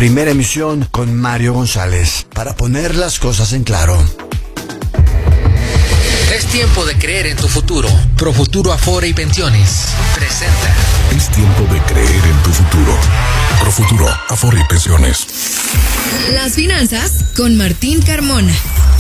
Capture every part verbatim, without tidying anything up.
Primera emisión con Mario González, para poner las cosas en claro. Es tiempo de creer en tu futuro. Profuturo Afore y Pensiones presenta. Es tiempo de creer en tu futuro. Profuturo Afore y Pensiones. Las finanzas con Martín Carmona.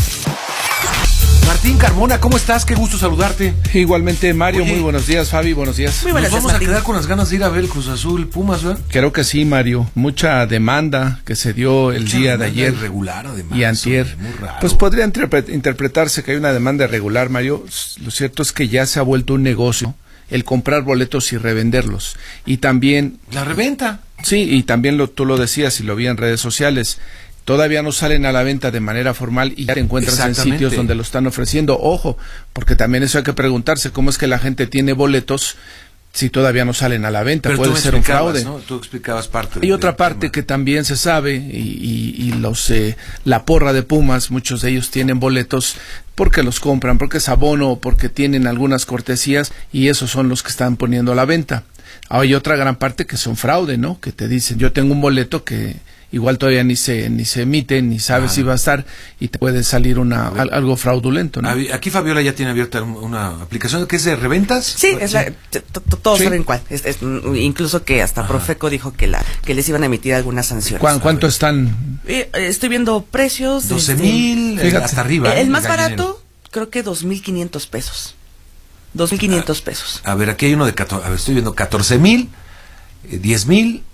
Martín Carmona, ¿cómo estás? Qué gusto saludarte. Igualmente, Mario, Oye, muy buenos días. Fabi, buenos días. Muy buenos días. Nos vamos a quedar con las ganas de ir a ver el Cruz Azul Pumas, ¿verdad? Creo que sí, Mario. Mucha demanda que se dio el Mucha día de ayer irregular, además, y antier. muy raro. Pues podría interpre- interpretarse que hay una demanda irregular, Mario. Lo cierto es que ya se ha vuelto un negocio el comprar boletos y revenderlos. Y también... La reventa. Sí, y también lo, tú lo decías y lo vi en redes sociales. Todavía no salen a la venta de manera formal y ya te encuentras en sitios donde lo están ofreciendo. Ojo, porque también eso hay que preguntarse, ¿cómo es que la gente tiene boletos si todavía no salen a la venta? Pero puede ser un fraude, ¿no? Tú explicabas parte. Hay otra parte tema. que también se sabe y, y, y los eh, la porra de Pumas, muchos de ellos tienen boletos porque los compran, porque es abono o porque tienen algunas cortesías y esos son los que están poniendo a la venta. Hay otra gran parte que son fraude, ¿no? Que te dicen, yo tengo un boleto que igual todavía ni se ni se emite, ni sabes ah, si va a estar y te puede salir una algo fraudulento, ¿no? Aquí Fabiola ya tiene abierta una aplicación que es de reventas. Sí, es la, todos ¿Sí? saben cuál. Es, es, incluso que hasta Ajá. Profeco dijo que la que les iban a emitir algunas sanciones. ¿Cuánto, cuánto están? Eh, estoy viendo precios. doce mil hasta arriba. El, el más barato creo que dos mil quinientos pesos. dos mil quinientos pesos. A ver, aquí hay uno de catorce, a ver, estoy viendo catorce mil, eh, diez mil.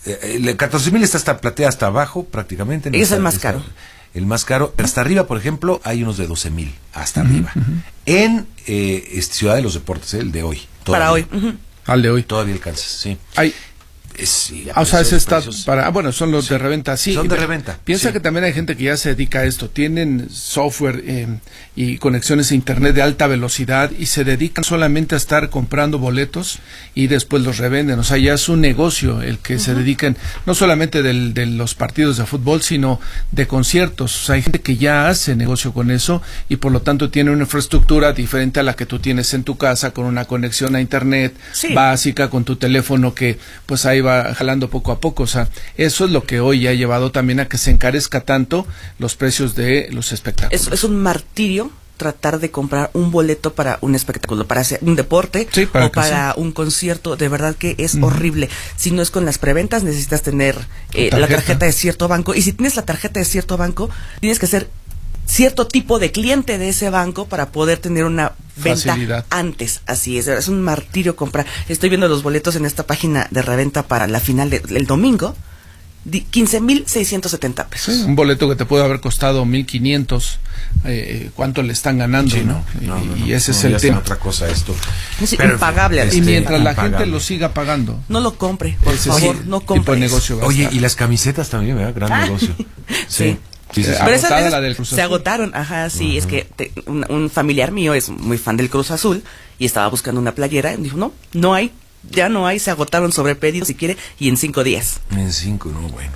El catorce mil está hasta platea hasta abajo prácticamente. Es el más caro. El más caro. Hasta arriba, por ejemplo, hay unos de doce mil hasta uh-huh, arriba. Uh-huh. En eh, Ciudad de los Deportes, ¿eh? El de hoy. Todavía. Para hoy. Uh-huh. Al de hoy. Todavía alcanzas, sí. Hay. Es, sí, o sea, ese está para, ah, bueno, son los sí, de reventa, sí. Son de reventa. Piensa sí. que también hay gente que ya se dedica a esto, tienen software eh, y conexiones a internet de alta velocidad y se dedican solamente a estar comprando boletos y después los revenden. O sea, ya es un negocio el que uh-huh. se dediquen, no solamente del, de los partidos de fútbol, sino de conciertos. O sea, hay gente que ya hace negocio con eso y por lo tanto tiene una infraestructura diferente a la que tú tienes en tu casa, con una conexión a internet sí. básica, con tu teléfono que pues ahí va jalando poco a poco. O sea, eso es lo que hoy ha llevado también a que se encarezca tanto los precios de los espectáculos. Es, es un martirio tratar de comprar un boleto para un espectáculo, para hacer un deporte sí, para o para sí. un concierto. De verdad que es mm. horrible. Si no es con las preventas, necesitas tener eh, tarjeta. la tarjeta de cierto banco. Y si tienes la tarjeta de cierto banco, tienes que ser cierto tipo de cliente de ese banco para poder tener una venta facilidad antes. Así es, es un martirio comprar. Estoy viendo los boletos en esta página de reventa para la final de, del domingo. quince mil seiscientos setenta pesos. Sí, un boleto que te puede haber costado mil quinientos. Eh, ¿Cuánto le están ganando? Sí, ¿no? no, no, y no, ese no, es el tema. otra cosa esto. Es Pero, impagable. Este, y mientras la impagable. gente lo siga pagando. No lo compre, por ese favor, sí, no compre. Tipo de negocio Oye, y las camisetas también, ¿verdad? Gran ah. negocio. Sí. sí. Sí, sí, sí. Pero esas, esas la del Cruz Azul. Se agotaron, ajá, sí, uh-huh. es que te, un, un familiar mío es muy fan del Cruz Azul y estaba buscando una playera y dijo, no, no hay, ya no hay, se agotaron sobre pedido si quiere y en cinco días. En cinco, no, bueno.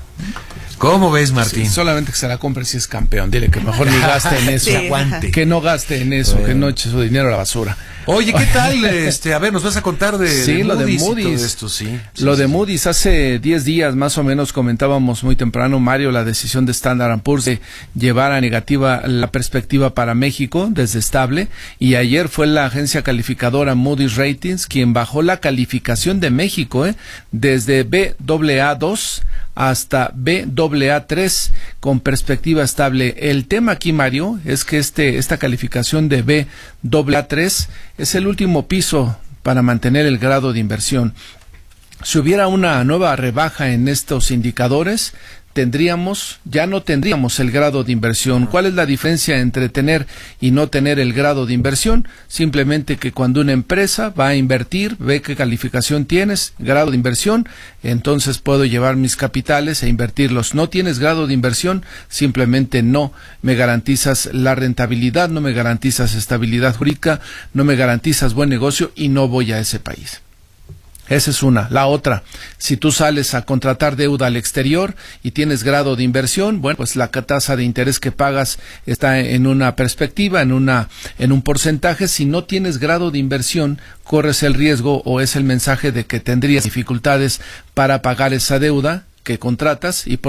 ¿Cómo ves, Martín? Sí, solamente que se la compre si es campeón, dile que mejor ni gaste en eso, sí, aguante. Que no gaste en eso, bueno. que no eche su dinero a la basura. Oye, ¿qué tal? Este, a ver, nos vas a contar de, sí, de lo Moody's de Moody's. Y todo esto, sí, sí, lo sí, de sí. Moody's, hace diez días más o menos comentábamos muy temprano, Mario, la decisión de Standard and Poor's de llevar a negativa la perspectiva para México desde estable, y ayer fue la agencia calificadora Moody's Ratings quien bajó la calificación de México, eh, desde B A A dos hasta B A A tres con perspectiva estable. El tema aquí, Mario, es que este esta calificación de B A A tres es el último piso para mantener el grado de inversión. Si hubiera una nueva rebaja en estos indicadores, tendríamos, ya no tendríamos el grado de inversión. ¿Cuál es la diferencia entre tener y no tener el grado de inversión? Simplemente que cuando una empresa va a invertir, ve qué calificación tienes, grado de inversión, entonces puedo llevar mis capitales e invertirlos. No tienes grado de inversión, simplemente no me garantizas la rentabilidad, no me garantizas estabilidad jurídica, no me garantizas buen negocio y no voy a ese país. Esa es una. La otra, si tú sales a contratar deuda al exterior y tienes grado de inversión, bueno, pues la tasa de interés que pagas está en una perspectiva, en una, en un porcentaje. Si no tienes grado de inversión, corres el riesgo o es el mensaje de que tendrías dificultades para pagar esa deuda que contratas y por